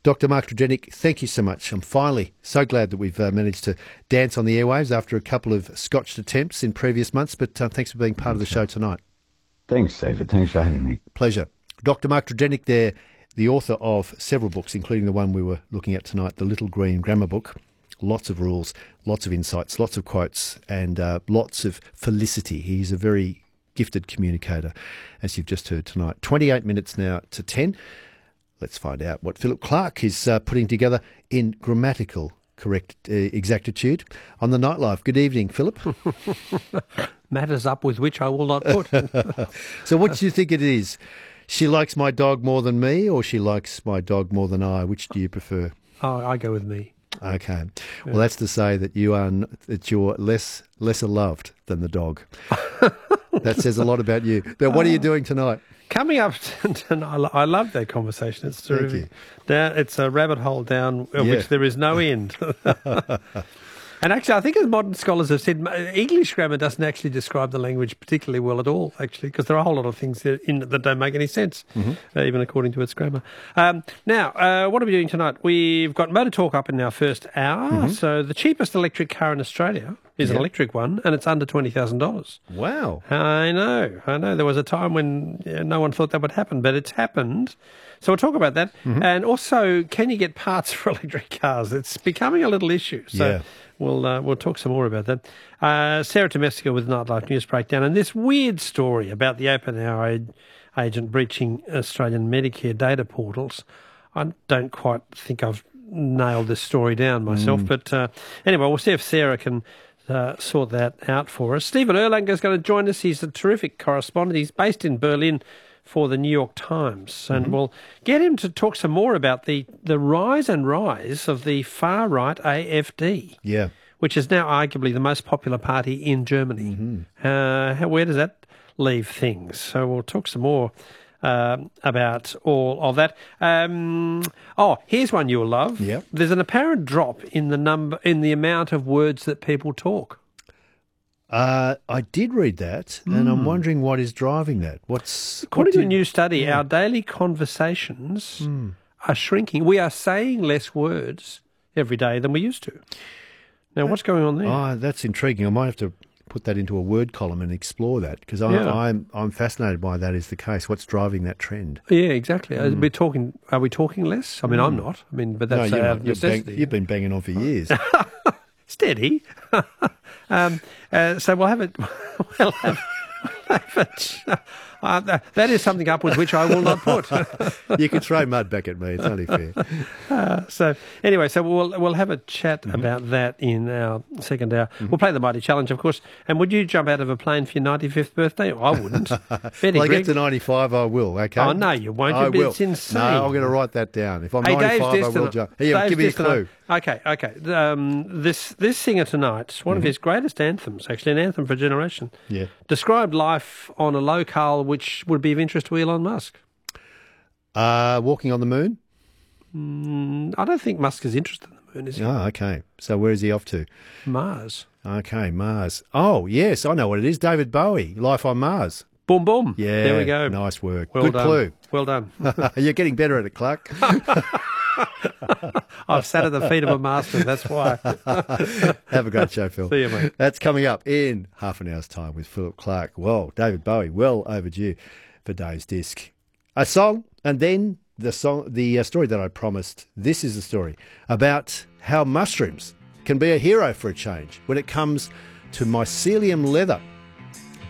Dr. Mark Tredenick, thank you so much. I'm finally so glad that we've managed to dance on the airwaves after a couple of scotched attempts in previous months, but thanks for being part of the show tonight. Thanks, David. Thanks for having me. Pleasure. Dr. Mark Tredenick there, the author of several books, including the one we were looking at tonight, The Little Green Grammar Book. Lots of rules, lots of insights, lots of quotes, and lots of felicity. He's a very gifted communicator, as you've just heard tonight. 28 minutes now to 10. Let's find out what Philip Clark is putting together in grammatical exactitude on the Nightlife. Good evening, Philip. Matters up with which I will not put. So what do you think it is? She likes my dog more than me, or she likes my dog more than I? Which do you prefer? Oh, I go with me. Okay. Well, that's to say that you're lesser loved than the dog. That says a lot about you. But what are you doing tonight? Coming up tonight, I love that conversation. It's terrific. It's a rabbit hole down which there is no end. And actually, I think as modern scholars have said, English grammar doesn't actually describe the language particularly well at all, actually, because there are a whole lot of things in it that don't make any sense, even according to its grammar. Now, what are we doing tonight? We've got Motor Talk up in our first hour. So the cheapest electric car in Australia is an electric one, and it's under $20,000. Wow. I know. There was a time when no one thought that would happen, but it's happened. So we'll talk about that. And also, can you get parts for electric cars? It's becoming a little issue. So we'll talk some more about that. Sarah Tomestica with Nightlife News Breakdown. And this weird story about the OpenAI agent breaching Australian Medicare data portals. I don't quite think I've nailed this story down myself. But anyway, we'll see if Sarah can sort that out for us. Stephen Erlanger is going to join us. He's a terrific correspondent. He's based in Berlin for the New York Times, and we'll get him to talk some more about the rise of the far-right AfD, which is now arguably the most popular party in Germany. Where does that leave things? So we'll talk some more about all of that. Here's one you'll love. There's an apparent drop in the amount of words that people talk. I did read that, and I'm wondering what is driving that. According to a new study, our daily conversations are shrinking. We are saying less words every day than we used to. Now, what's going on there? Oh, that's intriguing. I might have to put that into a word column and explore that, because I'm fascinated by that is the case. What's driving that trend? Yeah, exactly. Are we talking less? I mean, I'm not. I mean, but that's necessity. You've been banging on for years. Steady. So we'll have it. That is something up with which I will not put. You can throw mud back at me. It's only fair. So we'll have a chat about that in our second hour. We'll play the Mighty Challenge, of course. And would you jump out of a plane for your 95th birthday? I wouldn't. Well, I get to 95, I will. Okay. Oh no, you won't. I will. It's insane. No, I'm going to write that down. If I'm 95, I will jump. Here, give me a clue. Okay. This singer tonight, one of his greatest anthems, actually an anthem for a generation, described life on a locale which would be of interest to Elon Musk. Walking on the moon? I don't think Musk is interested in the moon, is he? Oh, okay. So where is he off to? Mars. Okay, Mars. Oh, yes, I know what it is. David Bowie, Life on Mars. Boom, boom. Yeah. There we go. Nice work. Good clue. Well done. You're getting better at it, Clark. I've sat at the feet of a master, that's why. Have a great show, Phil. See you, mate. That's coming up in half an hour's time with Philip Clark. Well, David Bowie, well overdue for Dave's Disc. A song, and then the story that I promised. This is the story about how mushrooms can be a hero for a change when it comes to mycelium leather.